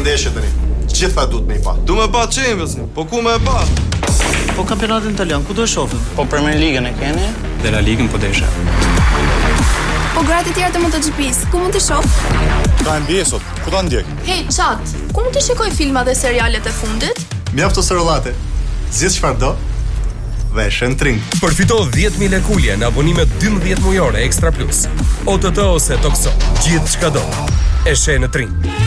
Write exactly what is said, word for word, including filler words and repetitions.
ndeshje tani. Gjitha duhet me i pa. Du me pa Champions League, po ku me e pa? Po kampionatin italian, ku do e shohim? Po Premier Ligën e keni? Dhe La Ligën po desha. Po gratë e tjera të MotoGP-s, ku mund të shoh? Ka N B A sot, ku ta ndjek? Hey, chat, ku mund të shikoj filma dhe serialet e fundit? Mjafto serolate. Zgjedh çfarë do dhe shën tring. Përfito dhjetë mijë lekë ulje në abonimet dymbëdhjetë mujore Extra Plus. O T T ose Tokso. Gjithçka do. E sheh në tring.